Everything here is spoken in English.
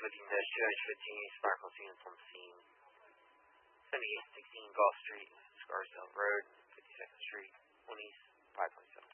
-215 Sparkles units on the scene. 7816 Gulf Street, Scarsdale Road, 52nd Street, 1 East, 5.7.